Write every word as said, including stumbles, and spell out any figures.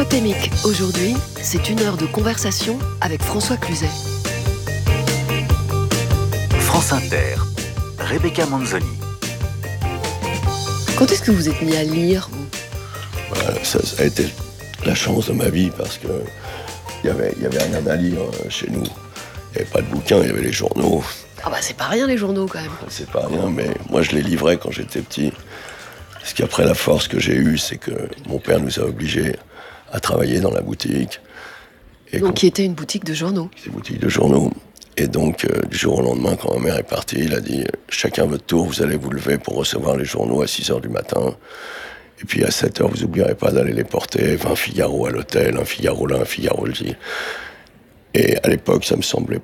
Totémique, aujourd'hui, c'est une heure de conversation avec François Cluzet. France Inter, Rebecca Manzoni. Quand est-ce que vous êtes mis à lire, vous ? Voilà, ça, ça a été la chance de ma vie parce que il y avait, il y avait rien à lire chez nous. Il n'y avait pas de bouquins, il y avait les journaux. Ah bah c'est pas rien les journaux quand même. C'est pas rien, mais moi je les livrais quand j'étais petit. Parce qu'après la force que j'ai eue, c'est que mon père nous a obligés à travailler dans la boutique. Et donc qui était une boutique de journaux. Une boutique de journaux. Et donc, euh, du jour au lendemain, quand ma mère est partie, il a dit « Chacun votre tour, vous allez vous lever pour recevoir les journaux à six heures du matin. Et puis à sept heures, vous n'oublierez pas d'aller les porter. vingt Figaro à l'hôtel, un Figaro là, un Figaro là. » Et à l'époque, ça me semblait